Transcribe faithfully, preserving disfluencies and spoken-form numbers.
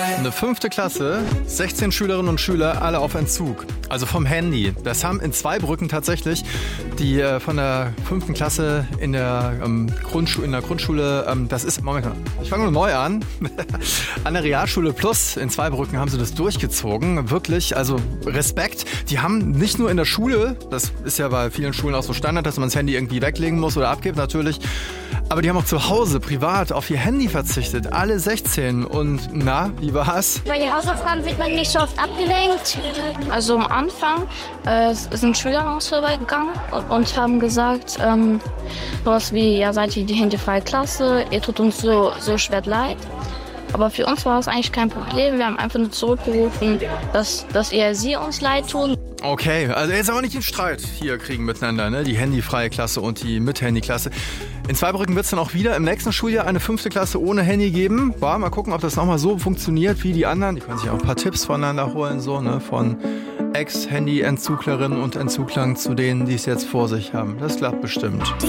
Eine fünfte Klasse, sechzehn Schülerinnen und Schüler, alle auf Entzug. Also vom Handy. Das haben in Zweibrücken tatsächlich die äh, von der fünften Klasse in der, ähm, Grundschu- in der Grundschule, ähm, das ist, Moment mal, ich fange nur neu an. An der Realschule Plus in Zweibrücken haben sie das durchgezogen. Wirklich, also Respekt. Die haben nicht nur in der Schule, das ist ja bei vielen Schulen auch so Standard, dass man das Handy irgendwie weglegen muss oder abgibt natürlich, aber die haben auch zu Hause privat auf ihr Handy verzichtet. Alle sechzehn. Und na, wie war's? Bei den Hausaufgaben wird man nicht so oft abgelenkt. Also am Anfang äh, sind Schüler an uns vorbeigegangen und, und haben gesagt, ähm, sowas wie, ja, seid ihr die handyfreie Klasse, ihr tut uns so, so schwer leid. Aber für uns war es eigentlich kein Problem. Wir haben einfach nur zurückgerufen, dass, dass eher sie uns leid tun. Okay, also jetzt aber nicht den Streit hier kriegen miteinander, ne? Die handyfreie Klasse und die mit Handyklasse. In Zweibrücken wird es dann auch wieder im nächsten Schuljahr eine fünfte Klasse ohne Handy geben. Boah, mal gucken, ob das nochmal so funktioniert wie die anderen. Die können sich auch ein paar Tipps voneinander holen, so, ne? Von Ex-Handy-Entzüglerinnen und Entzuglern zu denen, die es jetzt vor sich haben. Das klappt bestimmt.